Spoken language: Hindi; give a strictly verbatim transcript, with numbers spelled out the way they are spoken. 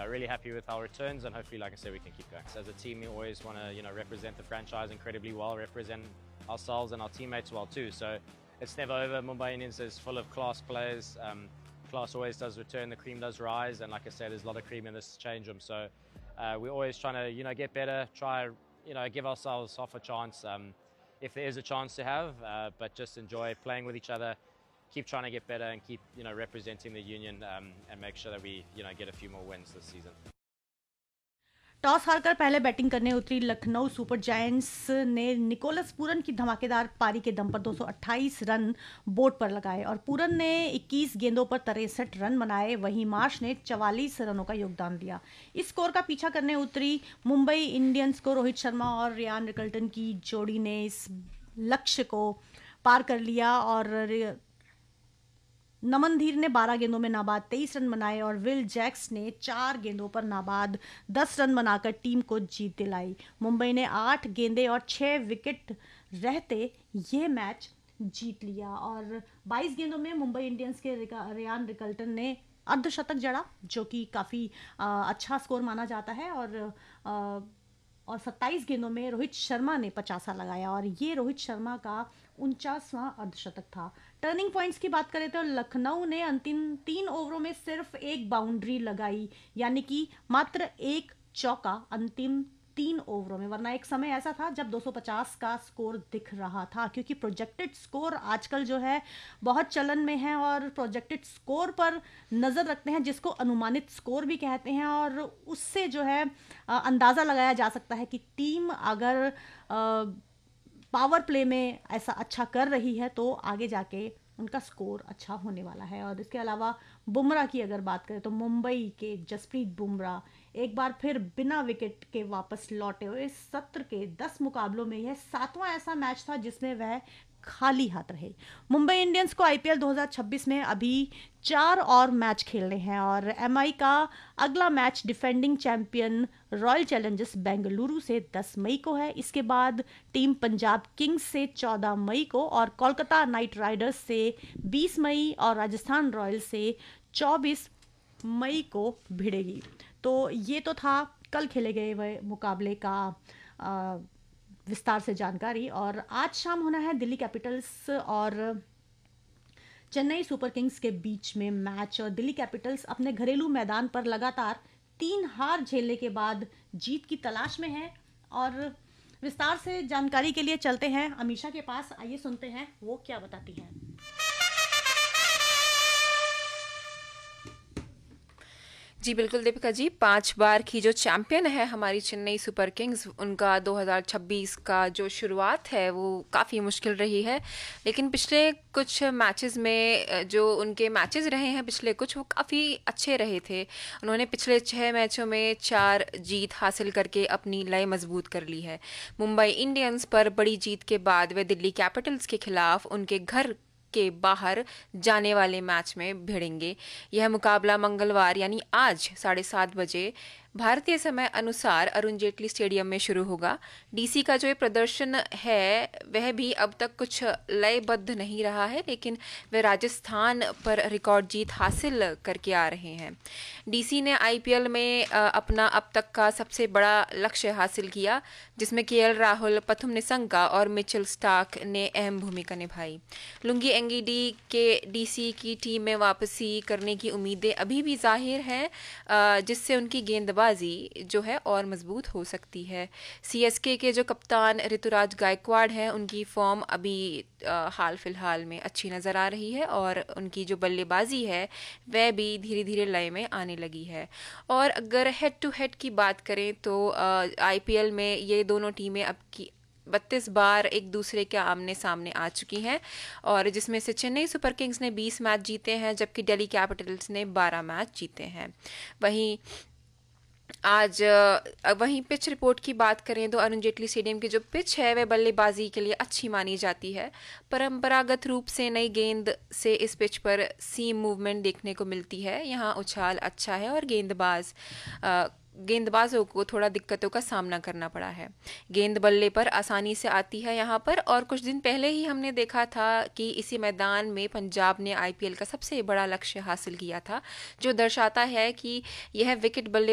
uh, really happy with our returns, and hopefully, like I said, we can keep going. So as a team, we always want to, you know, represent the franchise incredibly well, represent ourselves and our teammates well too. So it's never over. Mumbai Indians is full of class players. Um, class always does return, the cream does rise, and like I said, there's a lot of cream in this change room. So uh, we're always trying to, you know, get better, try, you know, give ourselves half a chance um, if there is a chance to have, uh, but just enjoy playing with each other, keep trying to get better, and keep, you know, representing the union um, and make sure that we, you know, get a few more wins this season. Toss हारकर पहले बैटिंग करने उतरी लखनऊ सुपर जायंट्स ने निकोलस पूरन की धमाकेदार पारी के दम पर दो सौ अट्ठाईस रन बोर्ड पर लगाए और पूरन ने इक्कीस गेंदों पर तिरसठ रन बनाए। वहीं मार्श ने चवालीस रनों का योगदान दिया। इस स्कोर का पीछा करने उतरी मुंबई इंडियंस को रोहित शर्मा और रियान रिकल्टन की जोड़ी ने इस लक्ष्य को पार कर लिया और नमन धीर ने बारह गेंदों में नाबाद तेईस रन बनाए और विल जैक्स ने चार गेंदों पर नाबाद दस रन बनाकर टीम को जीत दिलाई। मुंबई ने आठ गेंदें और छह विकेट रहते ये मैच जीत लिया और बाईस गेंदों में मुंबई इंडियंस के रियान रिकल्टन ने अर्धशतक जड़ा, जो कि काफ़ी अच्छा स्कोर माना जाता है और आ, और सत्ताईस गेंदों में रोहित शर्मा ने पचासा लगाया और ये रोहित शर्मा का उनचासवां अर्धशतक था। टर्निंग पॉइंट्स की बात करें तो लखनऊ ने अंतिम तीन ओवरों में सिर्फ एक बाउंड्री लगाई, यानी कि मात्र एक चौका अंतिम तीन ओवरों में, वरना एक समय ऐसा था जब दो सौ पचास का स्कोर दिख रहा था, क्योंकि प्रोजेक्टेड स्कोर आजकल जो है बहुत चलन में है और प्रोजेक्टेड स्कोर पर नज़र रखते हैं, जिसको अनुमानित स्कोर भी कहते हैं और उससे जो है अंदाज़ा लगाया जा सकता है कि टीम अगर पावर प्ले में ऐसा अच्छा कर रही है तो आगे जाके उनका स्कोर अच्छा होने वाला है। और इसके अलावा बुमराह की अगर बात करें तो मुंबई के जसप्रीत बुमराह एक बार फिर बिना विकेट के वापस लौटे हुए। इस सत्र के दस मुकाबलों में यह सातवां ऐसा मैच था जिसमें वह खाली हाथ रहे। मुंबई इंडियंस को आईपीएल दो हज़ार छब्बीस में अभी चार और मैच खेलने हैं और एमआई का अगला match defending champion royal Challengers Bengaluru से दस मई को है। इसके बाद टीम पंजाब किंग्स से चौदह मई को और कोलकाता नाइट राइडर्स से बीस मई और राजस्थान रॉयल्स से चौबीस मई को भिड़ेगी। तो ये तो था कल खेले गए वह मुकाबले का आ, विस्तार से जानकारी। और आज शाम होना है दिल्ली कैपिटल्स और चेन्नई सुपर किंग्स के बीच में मैच और दिल्ली कैपिटल्स अपने घरेलू मैदान पर लगातार तीन हार झेलने के बाद जीत की तलाश में है। और विस्तार से जानकारी के लिए चलते हैं अमीषा के पास, आइए सुनते हैं वो क्या बताती हैं। जी बिल्कुल दीपिका जी, पांच बार की जो चैंपियन है हमारी चेन्नई सुपर किंग्स, उनका दो हज़ार छब्बीस का जो शुरुआत है वो काफ़ी मुश्किल रही है, लेकिन पिछले कुछ मैचेस में जो उनके मैचेस रहे हैं पिछले कुछ, वो काफ़ी अच्छे रहे थे। उन्होंने पिछले छः मैचों में चार जीत हासिल करके अपनी लय मजबूत कर ली है। मुंबई इंडियंस पर बड़ी जीत के बाद वे दिल्ली कैपिटल्स के खिलाफ उनके घर के बाहर जाने वाले मैच में भिड़ेंगे। यह मुकाबला मंगलवार यानी आज साढ़े सात बजे भारतीय समय अनुसार अरुण जेटली स्टेडियम में शुरू होगा। डीसी का जो ये प्रदर्शन है वह भी अब तक कुछ लयबद्ध नहीं रहा है, लेकिन वे राजस्थान पर रिकॉर्ड जीत हासिल करके आ रहे हैं। डीसी ने आईपीएल में अपना अब तक का सबसे बड़ा लक्ष्य हासिल किया, जिसमें केएल राहुल, पथुम निसंका और मिचेल स्टार्क ने अहम भूमिका निभाई। लुंगी एंगीडी के डीसी की टीम में वापसी करने की उम्मीदें अभी भी जाहिर हैं, जिससे उनकी गेंदबाजी जो है और मजबूत हो सकती है। सीएसके के जो कप्तान ऋतुराज गायकवाड़ हैं, उनकी फॉर्म अभी आ, हाल फिलहाल में अच्छी नज़र आ रही है और उनकी जो बल्लेबाजी है वह भी धीरे धीरे लय में आने लगी है। और अगर हेड टू हेड की बात करें तो आईपीएल में ये दोनों टीमें अब की बत्तीस बार एक दूसरे के आमने सामने आ चुकी हैं, और जिसमें से चेन्नई सुपर किंग्स ने बीस मैच जीते हैं जबकि दिल्ली कैपिटल्स ने बारह मैच जीते हैं। वहीं आज वहीं पिच रिपोर्ट की बात करें तो अरुण जेटली स्टेडियम की जो पिच है वह बल्लेबाजी के लिए अच्छी मानी जाती है। परंपरागत रूप से नई गेंद से इस पिच पर सीम मूवमेंट देखने को मिलती है। यहाँ उछाल अच्छा है और गेंदबाज गेंदबाजों को थोड़ा दिक्कतों का सामना करना पड़ा है। गेंद बल्ले पर आसानी से आती है यहाँ पर, और कुछ दिन पहले ही हमने देखा था कि इसी मैदान में पंजाब ने आईपीएल का सबसे बड़ा लक्ष्य हासिल किया था, जो दर्शाता है कि यह विकेट बल्ले